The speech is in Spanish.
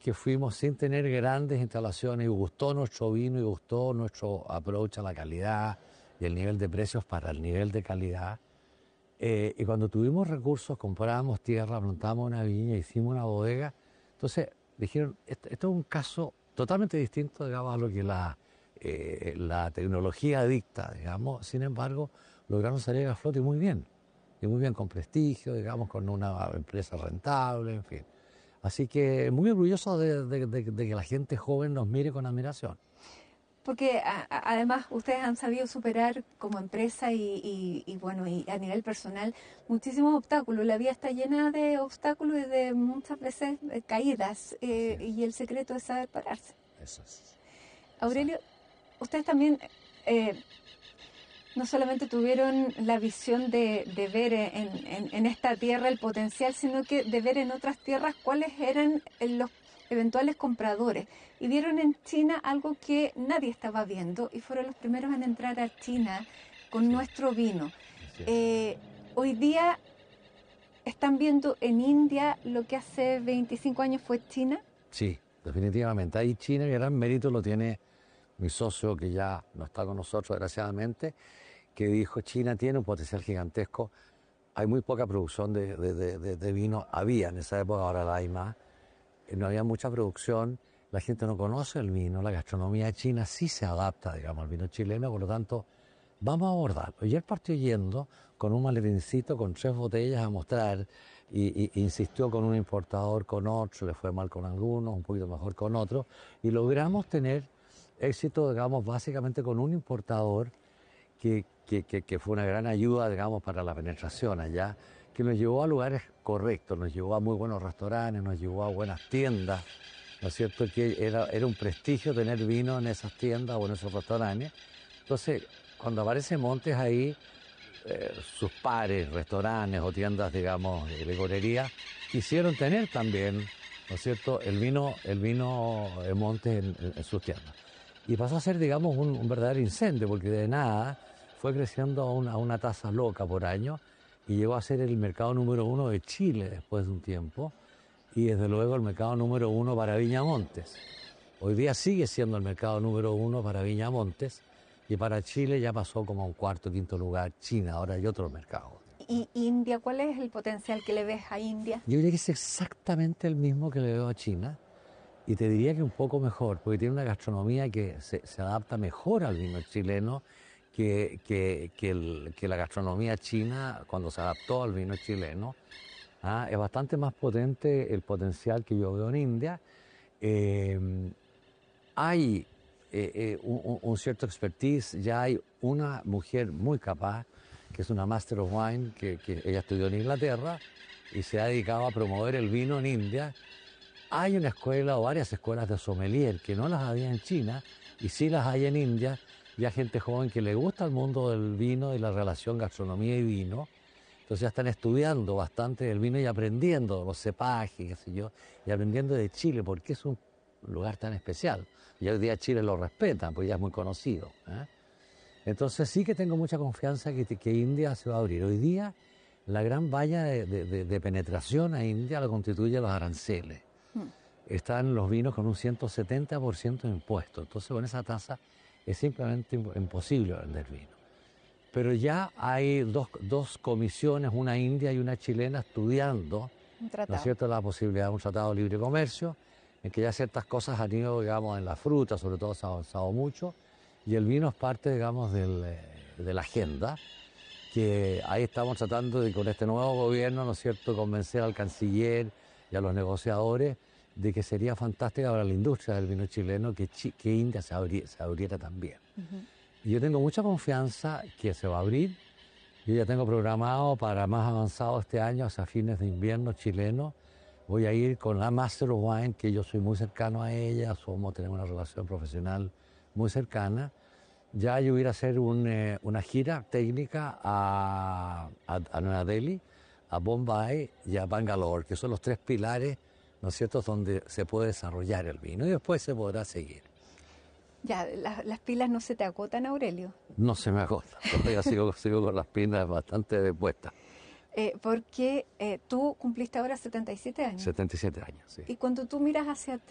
que fuimos sin tener grandes instalaciones y gustó nuestro vino y gustó nuestro approach a la calidad y el nivel de precios para el nivel de calidad. Y cuando tuvimos recursos, compramos tierra, plantamos una viña, hicimos una bodega. Entonces dijeron, esto es un caso totalmente distinto, digamos, a lo que la tecnología dicta, digamos. Sin embargo, lograron salir a flote muy bien con prestigio, digamos, con una empresa rentable, en fin. Así que muy orgulloso de que la gente joven nos mire con admiración. Porque además ustedes han sabido superar como empresa bueno, y a nivel personal muchísimos obstáculos. La vida está llena de obstáculos y de muchas veces caídas, y el secreto es saber pararse. Eso es. Aurelio, ustedes también no solamente tuvieron la visión de ver en esta tierra el potencial, sino que de ver en otras tierras cuáles eran los eventuales compradores. Y vieron en China algo que nadie estaba viendo y fueron los primeros en entrar a China con nuestro vino. Hoy día están viendo en India lo que hace 25 años fue China. Sí, definitivamente. Ahí China, el gran mérito lo tiene mi socio, que ya no está con nosotros, desgraciadamente, que dijo, China tiene un potencial gigantesco. Hay muy poca producción de vino. Había en esa época, ahora la hay más. No había mucha producción, la gente no conoce el vino, la gastronomía china sí se adapta, digamos, al vino chileno, por lo tanto, vamos a abordarlo. Y él partió yendo con un maletincito, con 3 botellas a mostrar, y insistió con un importador, con otro, le fue mal con algunos, un poquito mejor con otros, y logramos tener éxito, digamos, básicamente con un importador que fue una gran ayuda, digamos, para la penetración allá, que nos llevó a lugares correctos, nos llevó a muy buenos restaurantes, nos llevó a buenas tiendas, ¿no es cierto? Que era un prestigio tener vino en esas tiendas o en esos restaurantes. Entonces, cuando aparece Montes ahí, sus pares, restaurantes o tiendas, digamos, de licorería, quisieron tener también, ¿no es cierto?, el vino de Montes en sus tiendas. Y pasó a ser, digamos, un verdadero incendio, porque de nada fue creciendo a una tasa loca por año y llegó a ser el mercado número 1 de Chile después de un tiempo, y desde luego el mercado número 1 para Viña Montes. Hoy día sigue siendo el mercado número 1 para Viña Montes, y para Chile ya pasó como a un cuarto, quinto lugar China, ahora hay otro mercado. ¿Y India? ¿Cuál es el potencial que le ves a India? Yo diría que es exactamente el mismo que le veo a China, y te diría que un poco mejor, porque tiene una gastronomía que se adapta mejor al vino chileno que la gastronomía china cuando se adaptó al vino chileno. Es bastante más potente el potencial que yo veo en India. Hay un cierto expertise, ya hay una mujer muy capaz, que es una Master of Wine, que ella estudió en Inglaterra y se ha dedicado a promover el vino en India. Hay una escuela o varias escuelas de sommelier que no las había en China y sí las hay en India. Ya gente joven que le gusta el mundo del vino y la relación gastronomía y vino. Entonces ya están estudiando bastante el vino y aprendiendo los cepajes, qué sé yo, y aprendiendo de Chile, porque es un lugar tan especial. Y hoy día Chile lo respeta, porque ya es muy conocido. Entonces sí que tengo mucha confianza que India se va a abrir. Hoy día la gran valla de penetración a India lo constituye los aranceles. Están los vinos con un 170% de impuestos. Entonces con esa tasa es simplemente imposible vender vino. Pero ya hay dos comisiones, una india y una chilena, estudiando, ¿no es cierto?, la posibilidad de un tratado de libre comercio, en que ya ciertas cosas han ido, digamos, en la fruta, sobre todo se ha avanzado mucho, y el vino es parte, digamos, de la agenda, que ahí estamos tratando de, con este nuevo gobierno, ¿no es cierto?, convencer al canciller y a los negociadores de que sería fantástica para la industria del vino chileno que India se abriera también. Y yo tengo mucha confianza que se va a abrir. Yo ya tengo programado para más avanzado este año, hacia fines de invierno chileno, voy a ir con la Master of Wine, que yo soy muy cercano a ella, tenemos una relación profesional muy cercana. Ya yo voy a hacer una gira técnica a Nueva Delhi, a Bombay y a Bangalore, que son los 3 pilares, ¿no es cierto?, donde se puede desarrollar el vino y después se podrá seguir. Ya, las pilas no se te agotan, Aurelio. No se me agota, todavía sigo con las pilas bastante depuestas. Porque tú cumpliste ahora 77 años. 77 años, sí. Y cuando tú miras hacia